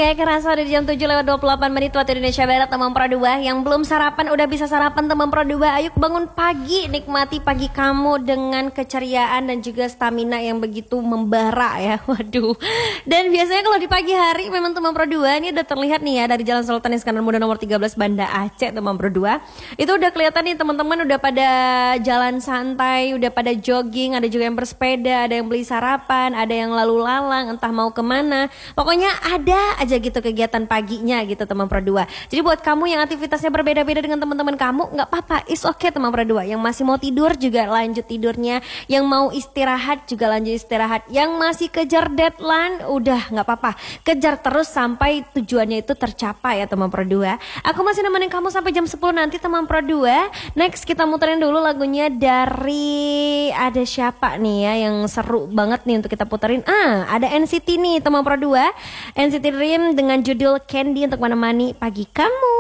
Oke, kerasa udah di jam 7:28 waktu Indonesia Barat, teman Pro 2. Yang belum sarapan udah bisa sarapan, teman Pro 2. Ayo bangun pagi, nikmati pagi kamu dengan keceriaan dan juga stamina yang begitu membara ya. Waduh. Dan biasanya kalau di pagi hari memang teman Pro 2 ini udah terlihat nih ya dari Jalan Sultan Iskandar Muda nomor 13 Banda Aceh, teman Pro 2. Itu udah kelihatan nih teman-teman udah pada jalan santai, udah pada jogging, ada juga yang bersepeda, ada yang beli sarapan, ada yang lalu lalang entah mau kemana. Pokoknya ada aja gitu kegiatan paginya gitu teman Pro 2. Jadi buat kamu yang aktivitasnya berbeda-beda dengan teman-teman kamu, nggak apa-apa, it's okay teman Pro 2. Yang masih mau tidur juga lanjut tidurnya, yang mau istirahat juga lanjut istirahat, yang masih kejar deadline udah nggak apa-apa, kejar terus sampai tujuannya itu tercapai ya teman Pro 2. Aku masih nemenin kamu sampai jam 10 nanti teman Pro 2. Next kita muterin dulu lagunya dari ada siapa nih ya yang seru banget nih untuk kita puterin. Ada NCT nih teman Pro 2. NCT Dream dengan judul Candy untuk menemani pagi kamu.